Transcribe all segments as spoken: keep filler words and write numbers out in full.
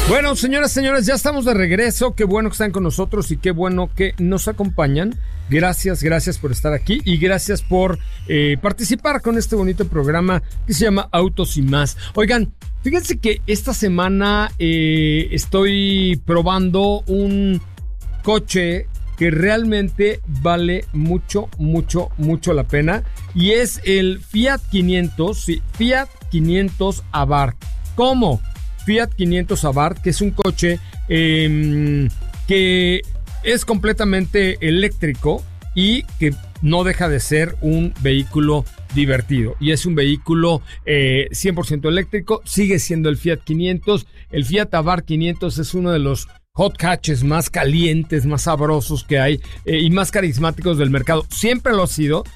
Bueno, señoras, señores, ya estamos de regreso. Qué bueno que están con nosotros y qué bueno que nos acompañan. Gracias, gracias por estar aquí y gracias por eh, participar con este bonito programa que se llama Autos y Más. Oigan, fíjense que esta semana eh, estoy probando un coche que realmente vale mucho, mucho, mucho la pena y es el Fiat quinientos, sí, Fiat quinientos Abarth. ¿Cómo? Fiat quinientos Abarth, que es un coche eh, que es completamente eléctrico y que no deja de ser un vehículo divertido. Y es un vehículo eh, cien por ciento eléctrico, sigue siendo el Fiat quinientos. El Fiat Abarth quinientos es uno de los hot hatches más calientes, más sabrosos que hay eh, y más carismáticos del mercado. Siempre lo ha sido.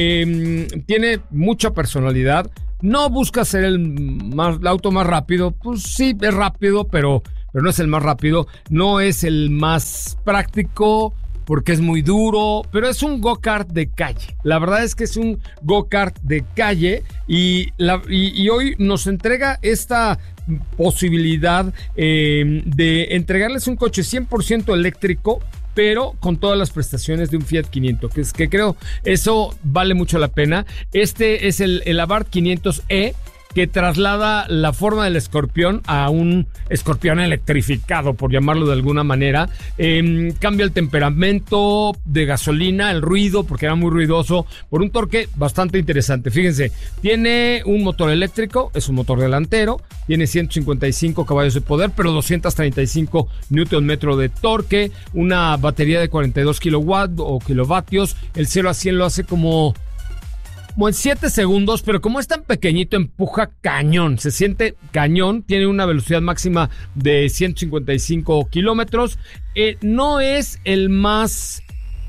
Eh, tiene mucha personalidad. No busca ser el, más, el auto más rápido, pues sí, es rápido, pero, pero no es el más rápido, no es el más práctico porque es muy duro, pero es un go-kart de calle. La verdad es que es un go-kart de calle y, la, y, y hoy nos entrega esta posibilidad eh, de entregarles un coche cien por ciento eléctrico, pero con todas las prestaciones de un Fiat quinientos, que es que creo eso vale mucho la pena. Este es el, el Abarth quinientos E, que traslada la forma del escorpión a un escorpión electrificado, por llamarlo de alguna manera. Eh, cambia el temperamento de gasolina, el ruido, porque era muy ruidoso, por un torque bastante interesante. Fíjense, tiene un motor eléctrico, es un motor delantero, tiene ciento cincuenta y cinco caballos de poder, pero doscientos treinta y cinco newton metro de torque, una batería de cuarenta y dos kilowatts o kilovatios. El cero a cien lo hace como... como en siete segundos, pero como es tan pequeñito, empuja cañón, se siente cañón, tiene una velocidad máxima de ciento cincuenta y cinco kilómetros, eh, no es el más,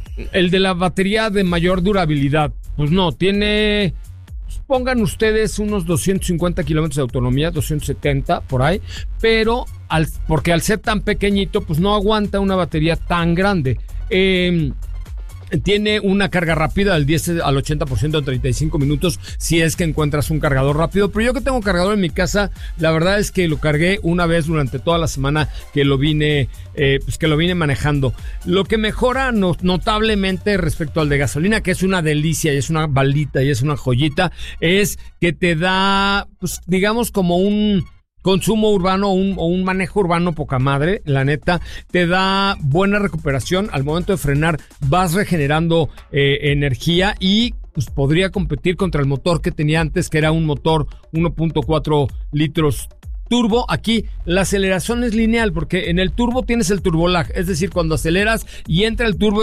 el de la batería de mayor durabilidad, pues no, tiene, pongan ustedes unos doscientos cincuenta kilómetros de autonomía, doscientos setenta por ahí, pero al, porque al ser tan pequeñito, pues no aguanta una batería tan grande. Eh... Tiene una carga rápida del diez al ochenta por ciento en treinta y cinco minutos si es que encuentras un cargador rápido. Pero yo que tengo cargador en mi casa, la verdad es que lo cargué una vez durante toda la semana que lo vine, eh, pues que lo vine manejando. Lo que mejora no, notablemente respecto al de gasolina, que es una delicia y es una balita y es una joyita, es que te da, pues digamos como un... consumo urbano o un, o un manejo urbano poca madre, la neta, te da buena recuperación. Al momento de frenar vas regenerando eh, energía y pues podría competir contra el motor que tenía antes, que era un motor uno punto cuatro litros turbo. Aquí la aceleración es lineal porque en el turbo tienes el turbolag, es decir, cuando aceleras y entra el turbo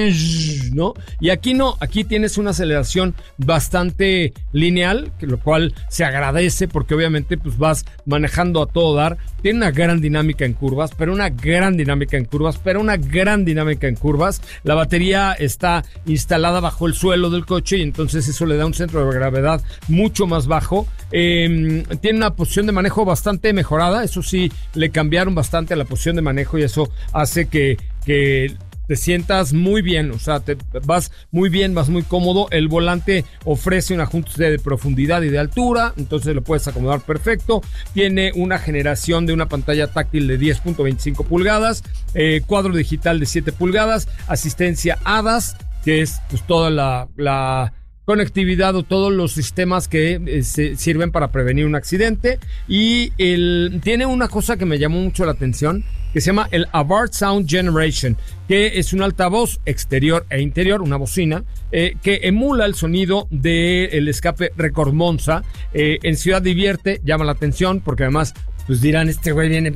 es, ¿no? Y aquí no, aquí tienes una aceleración bastante lineal, que lo cual se agradece porque obviamente pues vas manejando a todo dar. Tiene una gran dinámica en curvas, pero una gran dinámica en curvas, pero una gran dinámica en curvas. La batería está instalada bajo el suelo del coche y entonces eso le da un centro de gravedad mucho más bajo. Eh, tiene una posición de manejo bastante mejorada, eso sí, le cambiaron bastante a la posición de manejo y eso hace que, que te sientas muy bien, o sea, te vas muy bien, vas muy cómodo. El volante ofrece un ajuste de profundidad y de altura, entonces lo puedes acomodar perfecto. Tiene una generación de una pantalla táctil de diez punto veinticinco pulgadas, eh, cuadro digital de siete pulgadas, asistencia A D A S, que es pues toda la... la conectividad o todos los sistemas que eh, se sirven para prevenir un accidente. Y el, tiene una cosa que me llamó mucho la atención, que se llama el Abarth Sound Generation, que es un altavoz exterior e interior, una bocina, eh, que emula el sonido del escape Record Monza. Eh, en Ciudad Divierte llama la atención porque además pues dirán, este güey viene...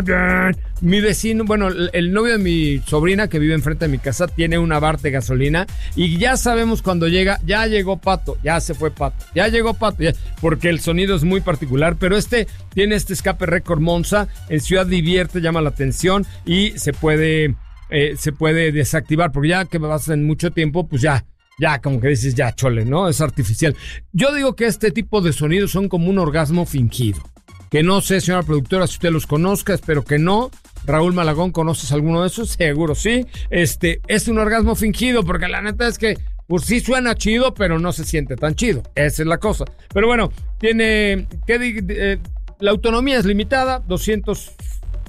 Mi vecino, bueno, el novio de mi sobrina que vive enfrente de mi casa tiene un Abarth de gasolina y ya sabemos cuando llega, ya llegó Pato, ya se fue Pato, ya llegó Pato, ya, porque el sonido es muy particular, pero este tiene este escape Record Monza. En Ciudad Divierte llama la atención y se puede, eh, se puede desactivar, porque ya que vas en mucho tiempo, pues ya, ya como que dices, ya chole, ¿no? Es artificial. Yo digo que este tipo de sonidos son como un orgasmo fingido. Que no sé, señora productora, si usted los conozca, espero que no. Raúl Malagón, ¿conoces alguno de esos? Seguro sí. Este, es un orgasmo fingido, porque la neta es que, pues sí suena chido, pero no se siente tan chido. Esa es la cosa. Pero bueno, tiene, ¿qué, eh, la autonomía es limitada, doscientos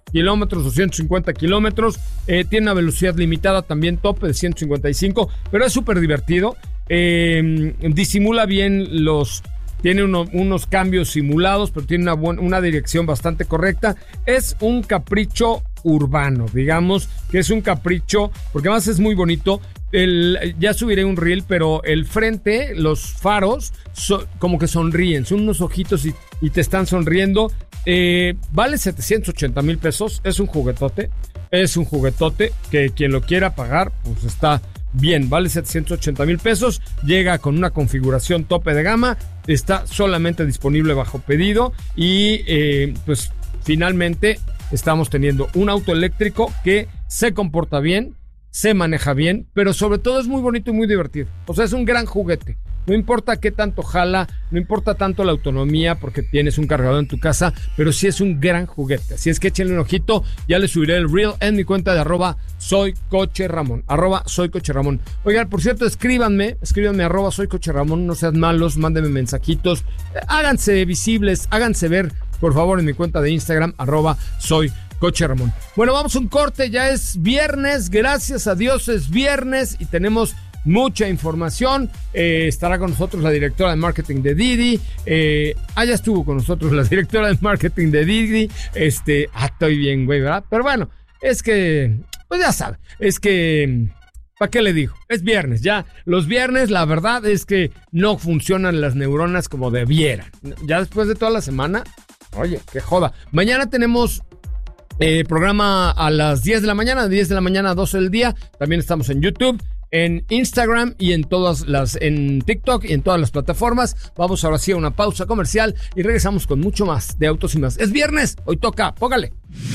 kilómetros, doscientos cincuenta kilómetros. Eh, tiene una velocidad limitada también tope de ciento cincuenta y cinco, pero es súper divertido. Eh, disimula bien los... Tiene uno, unos cambios simulados, pero tiene una, buena, una dirección bastante correcta. Es un capricho urbano, digamos, que es un capricho, porque además es muy bonito. El, ya subiré un reel, pero el frente, los faros, so, como que sonríen, son unos ojitos y, y te están sonriendo. Eh, vale setecientos ochenta mil pesos, es un juguetote, es un juguetote que quien lo quiera pagar, pues está bien, vale setecientos ochenta mil pesos, llega con una configuración tope de gama, está solamente disponible bajo pedido y eh, pues finalmente estamos teniendo un auto eléctrico que se comporta bien, se maneja bien, pero sobre todo es muy bonito y muy divertido. O sea, es un gran juguete. No importa qué tanto jala, no importa tanto la autonomía porque tienes un cargador en tu casa, pero sí es un gran juguete. Así es que échenle un ojito, ya les subiré el reel en mi cuenta de arroba soy coche Ramón, arroba soy coche Ramón. Oigan, por cierto, escríbanme, escríbanme arroba soy coche Ramón, no sean malos, mándenme mensajitos, háganse visibles, háganse ver, por favor, en mi cuenta de Instagram, arroba soy Coche Ramón. Bueno, vamos a un corte, ya es viernes, gracias a Dios es viernes y tenemos mucha información. Eh, estará con nosotros la directora de marketing de Didi. Eh, ah, ya estuvo con nosotros la directora de marketing de Didi. Este, ah, estoy bien, güey, ¿verdad? Pero bueno, es que, pues ya sabe, es que, ¿para qué le digo? Es viernes, ya. Los viernes, la verdad es que no funcionan las neuronas como debieran. Ya después de toda la semana, oye, qué joda. Mañana tenemos Eh, programa a las diez de la mañana, diez de la mañana a doce del día. También estamos en YouTube, en Instagram y en todas las, en TikTok y en todas las plataformas. Vamos ahora sí a una pausa comercial y regresamos con mucho más de Autos y Más. Es viernes, hoy toca, póngale.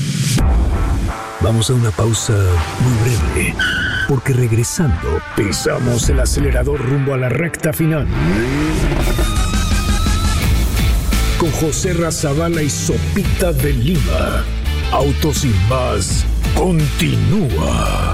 Vamos a una pausa muy breve, porque regresando pisamos el acelerador rumbo a la recta final. Con José Razabala y Sopita de Lima. Autos y Más continúa.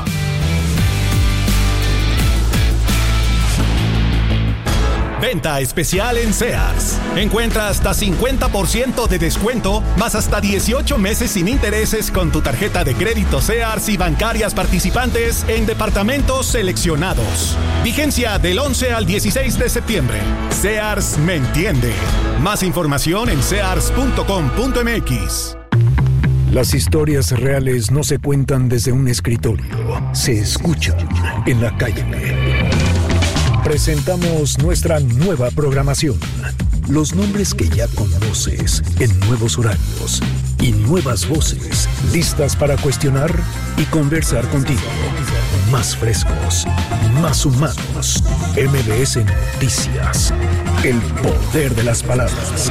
Venta especial en Sears. Encuentra hasta cincuenta por ciento de descuento, más hasta dieciocho meses sin intereses con tu tarjeta de crédito Sears y bancarias participantes en departamentos seleccionados. Vigencia del once al dieciséis de septiembre. Sears me entiende. Más información en sears punto com punto m x. Las historias reales no se cuentan desde un escritorio, se escuchan en la calle. Presentamos nuestra nueva programación. Los nombres que ya conoces en nuevos horarios y nuevas voces listas para cuestionar y conversar contigo. Más frescos, más humanos. M B S Noticias. El poder de las palabras.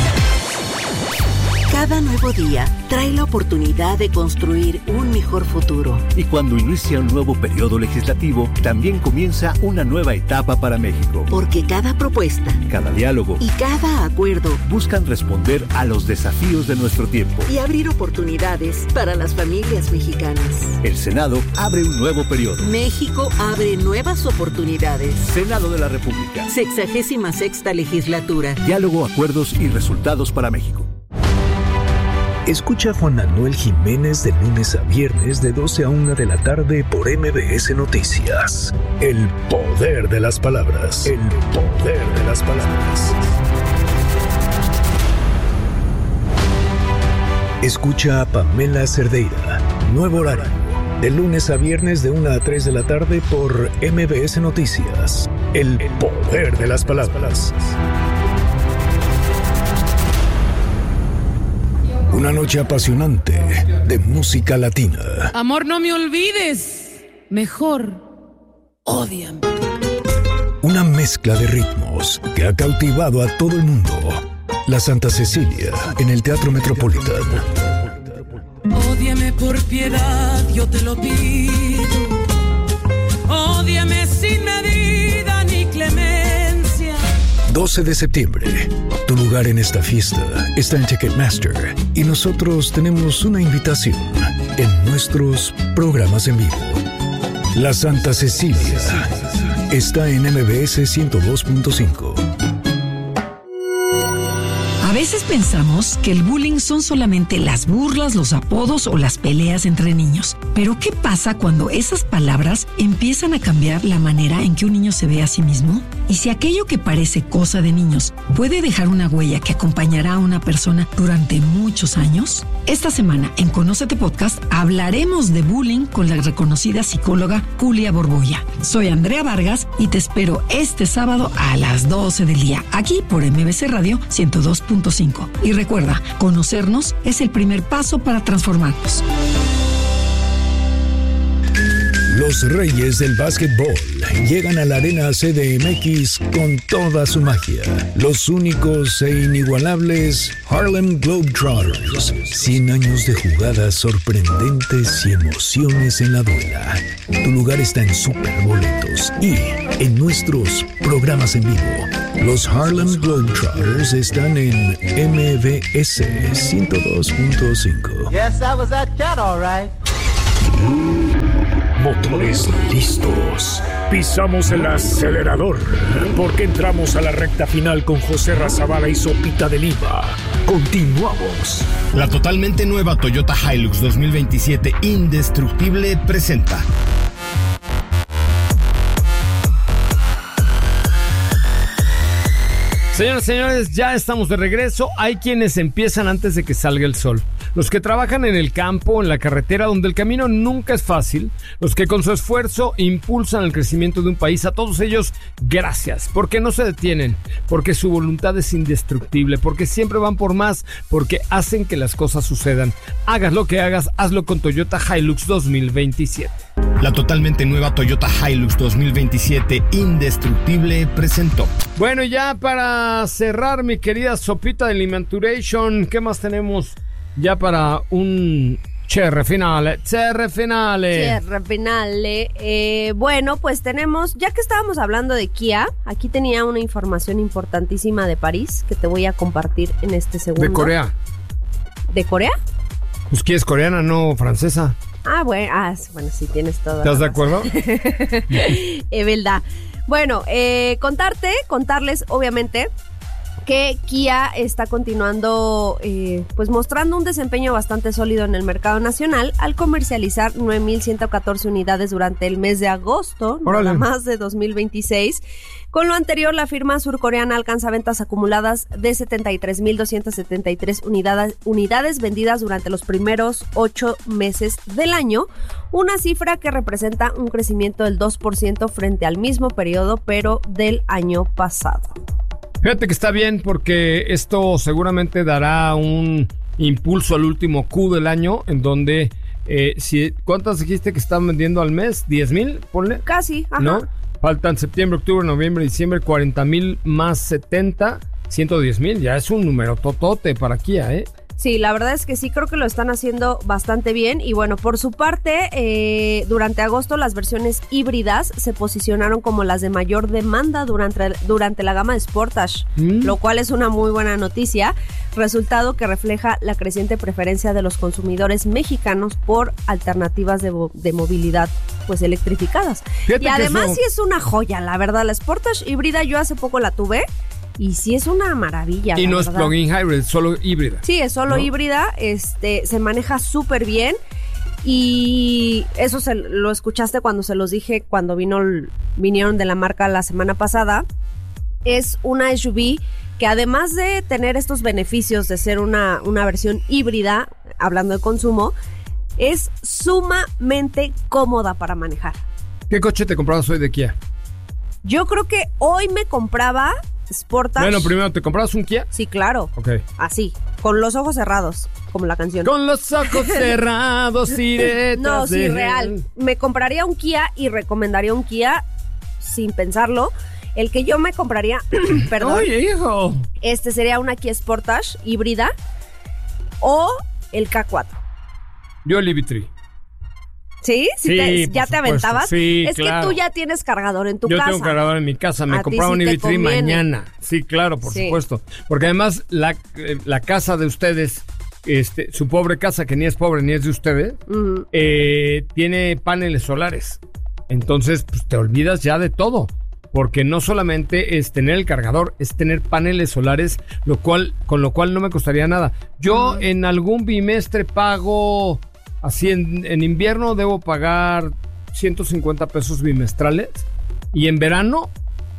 Cada nuevo día trae la oportunidad de construir un mejor futuro. Y cuando inicia un nuevo periodo legislativo, también comienza una nueva etapa para México. Porque cada propuesta, cada diálogo y cada acuerdo buscan responder a los desafíos de nuestro tiempo y abrir oportunidades para las familias mexicanas. El Senado abre un nuevo periodo. México abre nuevas oportunidades. Senado de la República. Sexagésima sexta legislatura. Diálogo, acuerdos y resultados para México. Escucha a Juan Manuel Jiménez de lunes a viernes de doce a una de la tarde por M B S Noticias. El poder de las palabras. El poder de las palabras. Escucha a Pamela Cerdeira. Nuevo horario. De lunes a viernes de una a tres de la tarde por M B S Noticias. El poder de las palabras. Una noche apasionante de música latina. Amor, no me olvides. Mejor, ódiame. Una mezcla de ritmos que ha cautivado a todo el mundo. La Santa Cecilia en el Teatro Metropolitan. Ódiame por piedad, yo te lo pido. Ódiame sin medida ni clemencia. doce de septiembre. Tu lugar en esta fiesta está en Ticketmaster y nosotros tenemos una invitación en nuestros programas en vivo. La Santa Cecilia está en M B S ciento dos punto cinco. veces pensamos que el bullying son solamente las burlas, los apodos o las peleas entre niños. Pero ¿qué pasa cuando esas palabras empiezan a cambiar la manera en que un niño se ve a sí mismo? Y si aquello que parece cosa de niños puede dejar una huella que acompañará a una persona durante muchos años. Esta semana en Conócete Podcast hablaremos de bullying con la reconocida psicóloga Julia Borbolla. Soy Andrea Vargas y te espero este sábado a las doce del día, aquí por M B C Radio ciento dos punto cinco. Y recuerda, conocernos es el primer paso para transformarnos. Los reyes del básquetbol llegan a la Arena C D M X con toda su magia. Los únicos e inigualables Harlem Globetrotters. cien años de jugadas sorprendentes y emociones en la duela. Tu lugar está en Superboletos y en nuestros programas en vivo. Los Harlem Globetrotters están en M B S ciento dos punto cinco. Yes, that was that cat, all right. Motores listos. Pisamos el acelerador porque entramos a la recta final con José Razabala y Sopita de Lima. Continuamos. La totalmente nueva Toyota Hilux dos mil veintisiete Indestructible presenta. Señoras y señores, ya estamos de regreso. Hay quienes empiezan antes de que salga el sol. Los que trabajan en el campo, en la carretera, donde el camino nunca es fácil. Los que con su esfuerzo impulsan el crecimiento de un país. A todos ellos, gracias. Porque no se detienen. Porque su voluntad es indestructible. Porque siempre van por más. Porque hacen que las cosas sucedan. Hagas lo que hagas, hazlo con Toyota Hilux dos mil veintisiete. La totalmente nueva Toyota Hilux dos mil veintisiete Indestructible presentó. Bueno, ya para cerrar, mi querida Sopita de Limanturation, ¿qué más tenemos ya para un cierre finale? Cierre finale. Cierre finale. Eh, bueno, pues tenemos, ya que estábamos hablando de Kia, aquí tenía una información importantísima de París que te voy a compartir en este segundo. De Corea. ¿De Corea? Pues Kia es coreana, no francesa. Ah, bueno, ah, bueno, sí, tienes todo. ¿Estás de acuerdo? Es verdad. Bueno, eh, contarte, contarles, obviamente, que Kia está continuando, eh, pues mostrando un desempeño bastante sólido en el mercado nacional al comercializar nueve mil ciento catorce unidades durante el mes de agosto, nada más de dos mil veintiséis. Con lo anterior, la firma surcoreana alcanza ventas acumuladas de setenta y tres mil doscientas setenta y tres unidades, unidades vendidas durante los primeros ocho meses del año, una cifra que representa un crecimiento del dos por ciento frente al mismo periodo, pero del año pasado. Fíjate que está bien porque esto seguramente dará un impulso al último Q del año, en donde, eh, si, ¿cuántas dijiste que están vendiendo al mes? ¿diez mil? Ponle. Casi, ajá. ¿No? Faltan septiembre, octubre, noviembre, diciembre, cuarenta mil más setenta, ciento diez mil. Ya es un número totote para Kia, ¿eh? Sí, la verdad es que sí, creo que lo están haciendo bastante bien. Y bueno, por su parte, eh, durante agosto las versiones híbridas se posicionaron como las de mayor demanda durante, durante la gama de Sportage, mm. lo cual es una muy buena noticia, resultado que refleja la creciente preferencia de los consumidores mexicanos por alternativas de, de movilidad pues electrificadas. Fíjate y además eso... sí es una joya, la verdad, la Sportage híbrida yo hace poco la tuve. Y sí es una maravilla. Y no verdad. Es plug-in hybrid, solo híbrida. Sí, es solo ¿no? híbrida, este, se maneja súper bien. Y eso se, lo escuchaste cuando se los dije, cuando vino, vinieron de la marca la semana pasada. Es una S U V que además de tener estos beneficios de ser una, una versión híbrida, hablando de consumo, es sumamente cómoda para manejar. ¿Qué coche te comprabas hoy de Kia? Yo creo que hoy me compraba... Sportage. Bueno, primero, ¿te comprabas un Kia? Sí, claro. Ok. Así, con los ojos cerrados, como la canción. Con los ojos cerrados iré. No, sí, real. Me compraría un Kia y recomendaría un Kia sin pensarlo. El que yo me compraría, perdón. Oye, hijo. Este sería una Kia Sportage híbrida o el K cuatro. Yo el E V tres. ¿Sí? ¿Sí, sí te, ¿Ya te aventabas? Sí, es claro. que tú ya tienes cargador en tu Yo casa. Yo tengo cargador en mi casa. Me compraba sí un E V tres mañana. Sí, claro, por sí. supuesto. Porque además la, la casa de ustedes, este, su pobre casa, que ni es pobre ni es de ustedes, uh-huh. eh, tiene paneles solares. Entonces, pues te olvidas ya de todo. porque no solamente es tener el cargador, es tener paneles solares, lo cual, con lo cual no me costaría nada. Yo uh-huh. en algún bimestre pago, así en, en invierno debo pagar ciento cincuenta pesos bimestrales, y en verano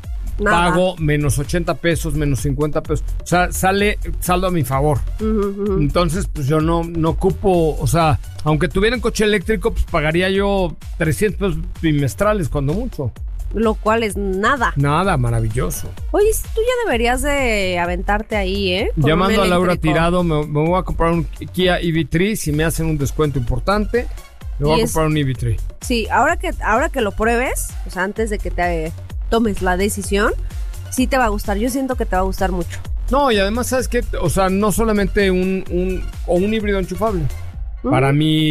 nada. Pago menos ochenta pesos, menos cincuenta pesos. O sea, sale saldo a mi favor. Uh-huh, uh-huh. Entonces, pues yo no, no ocupo, o sea, aunque tuviera un coche eléctrico, pues pagaría yo trescientos pesos bimestrales, cuando mucho. Lo cual es nada. Nada, maravilloso. Oye, tú ya deberías de aventarte ahí, ¿eh? Con Llamando a Laura Tirado, me, me voy a comprar un Kia E V tres, si me hacen un descuento importante, me voy a comprar es, un E V tres. Sí, ahora que, ahora que lo pruebes, o sea, antes de que te tomes la decisión, sí te va a gustar. Yo siento que te va a gustar mucho. No, y además, ¿sabes qué? O sea, no solamente un, un o un híbrido enchufable. Uh-huh. Para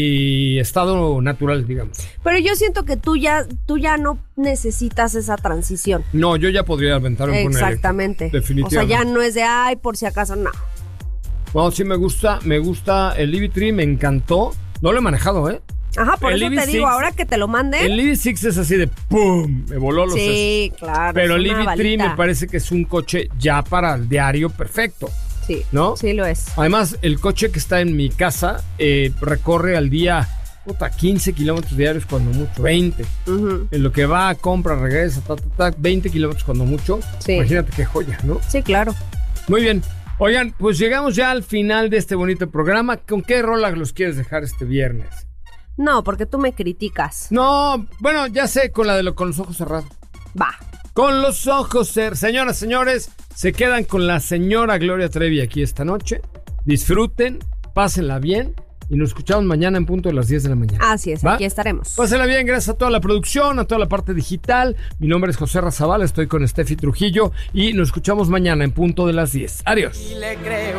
mi estado natural, digamos. Pero yo siento que tú ya, tú ya no necesitas esa transición. No, yo ya podría aventarme con él. Exactamente. Definitivamente. O sea, ya no es de, ay, por si acaso, no. No, sí me gusta, me gusta el E V tres, me encantó. No lo he manejado, ¿eh? Ajá, por el eso E V te digo, ahora que te lo manden. El E V seis es así de ¡pum! Me voló los sesos. Sí, claro. Pero el E V tres me parece que es un coche ya para el diario perfecto. Sí, ¿no? Sí lo es. Además, el coche que está en mi casa eh, recorre al día puta, quince kilómetros diarios cuando mucho, veinte. Uh-huh. En lo que va, compra, regresa, ta, ta, ta, veinte kilómetros cuando mucho. Sí. Imagínate qué joya, ¿no? Sí, claro. Muy bien. Oigan, pues llegamos ya al final de este bonito programa. ¿Con qué rola los quieres dejar este viernes? No, porque tú me criticas. No, bueno, ya sé, con la de lo, con los ojos cerrados. Va. Con los ojos cerrados. Señoras, señores, se quedan con la señora Gloria Trevi aquí esta noche. Disfruten, pásenla bien y nos escuchamos mañana en punto de las diez de la mañana. Así es, ¿va? Aquí estaremos. Pásenla bien, gracias a toda la producción, a toda la parte digital. Mi nombre es José Razabala, estoy con Steffi Trujillo y nos escuchamos mañana en punto de las diez. Adiós.